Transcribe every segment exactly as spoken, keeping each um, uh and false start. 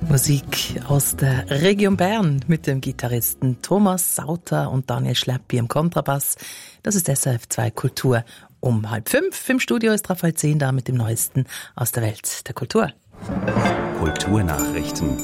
Musik aus der Region Bern mit dem Gitarristen Thomas Sauter und Daniel Schleppi im Kontrabass. Das ist S R F zwei Kultur um halb fünf. Im Studio ist Raphael Zehn da mit dem Neuesten aus der Welt der Kultur. Kulturnachrichten.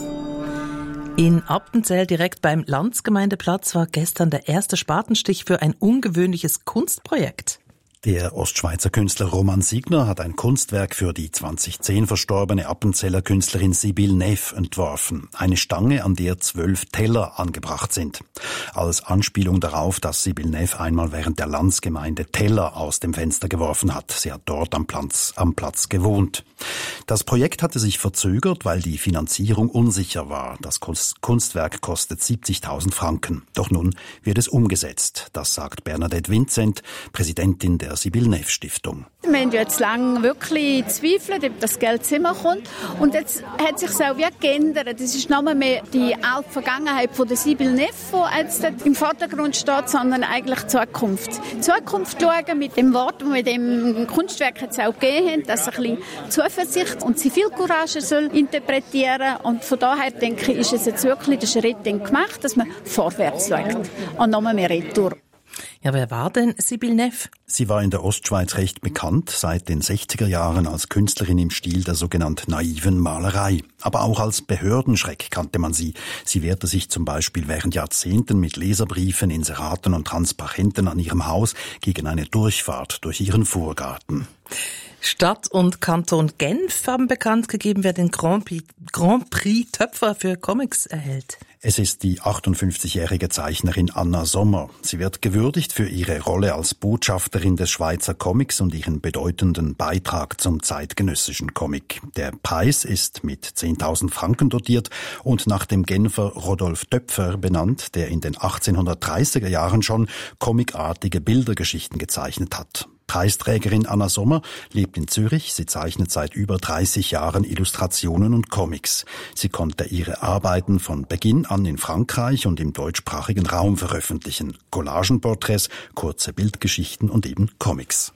In Appenzell direkt beim Landsgemeindeplatz war gestern der erste Spatenstich für ein ungewöhnliches Kunstprojekt. Der Ostschweizer Künstler Roman Signer hat ein Kunstwerk für die zweitausendzehn verstorbene Appenzeller Künstlerin Sibyl Neff entworfen. Eine Stange, an der zwölf Teller angebracht sind. Als Anspielung darauf, dass Sibyl Neff einmal während der Landsgemeinde Teller aus dem Fenster geworfen hat. Sie hat dort am Platz, am Platz gewohnt. Das Projekt hatte sich verzögert, weil die Finanzierung unsicher war. Das Kunstwerk kostet siebzigtausend Franken. Doch nun wird es umgesetzt. Das sagt Bernadette Vincent, Präsidentin der Sibyl Neff Stiftung. Wir haben jetzt lange wirklich zweifelt, ob das Geld zusammenkommt. Und jetzt hat sich auch wirklich geändert. Es ist nicht mehr die alte Vergangenheit von der Sibyl Neff, die jetzt im Vordergrund steht, sondern eigentlich die Zukunft. Die Zukunft schauen mit dem Wort, das wir mit dem Kunstwerk jetzt auch gegeben haben, dass ein bisschen Zuversicht und Zivilcourage soll interpretieren. Und von daher denke ich, ist es jetzt wirklich der Schritt gemacht, dass man vorwärts schaut und noch mehr retour. Ja, wer war denn Sibyl Neff? Sie war in der Ostschweiz recht bekannt, seit den sechziger Jahren als Künstlerin im Stil der sogenannten naiven Malerei. Aber auch als Behördenschreck kannte man sie. Sie wehrte sich zum Beispiel während Jahrzehnten mit Leserbriefen, Inseraten und Transparenten an ihrem Haus gegen eine Durchfahrt durch ihren Vorgarten. Stadt und Kanton Genf haben bekannt gegeben, wer den Grand Prix, Grand Prix Töpfer für Comics erhält. Es ist die achtundfünfzigjährige Zeichnerin Anna Sommer. Sie wird gewürdigt für ihre Rolle als Botschafterin des Schweizer Comics und ihren bedeutenden Beitrag zum zeitgenössischen Comic. Der Preis ist mit zehntausend Franken dotiert und nach dem Genfer Rodolf Töpfer benannt, der in den achtzehnhundertdreißiger Jahren schon comicartige Bildergeschichten gezeichnet hat. Preisträgerin Anna Sommer lebt in Zürich. Sie zeichnet seit über dreißig Jahren Illustrationen und Comics. Sie konnte ihre Arbeiten von Beginn an in Frankreich und im deutschsprachigen Raum veröffentlichen. Collagenporträts, kurze Bildgeschichten und eben Comics.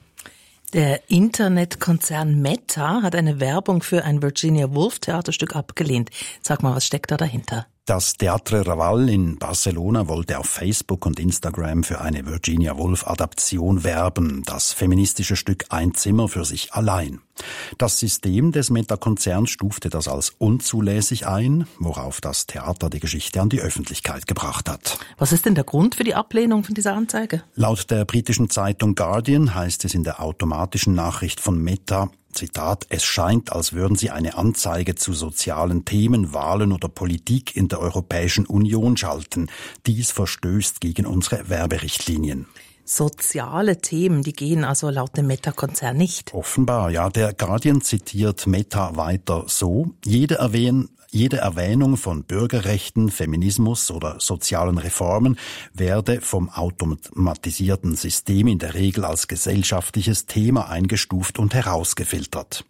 Der Internetkonzern Meta hat eine Werbung für ein Virginia Woolf Theaterstück abgelehnt. Sag mal, was steckt da dahinter? Das Teatre Raval in Barcelona wollte auf Facebook und Instagram für eine Virginia Woolf-Adaption werben, das feministische Stück Ein Zimmer für sich allein. Das System des Meta-Konzerns stufte das als unzulässig ein, worauf das Theater die Geschichte an die Öffentlichkeit gebracht hat. Was ist denn der Grund für die Ablehnung von dieser Anzeige? Laut der britischen Zeitung Guardian heißt es in der automatischen Nachricht von Meta, Zitat, es scheint, als würden sie eine Anzeige zu sozialen Themen, Wahlen oder Politik in der Europäischen Union schalten. Dies verstößt gegen unsere Werberichtlinien. Soziale Themen, die gehen also laut dem Meta-Konzern nicht. Offenbar, ja. Der Guardian zitiert Meta weiter so. Jede Erwähn Jede Erwähnung von Bürgerrechten, Feminismus oder sozialen Reformen werde vom automatisierten System in der Regel als gesellschaftliches Thema eingestuft und herausgefiltert.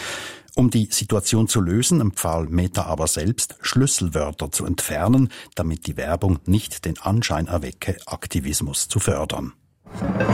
Um die Situation zu lösen, empfahl Meta aber selbst, Schlüsselwörter zu entfernen, damit die Werbung nicht den Anschein erwecke, Aktivismus zu fördern.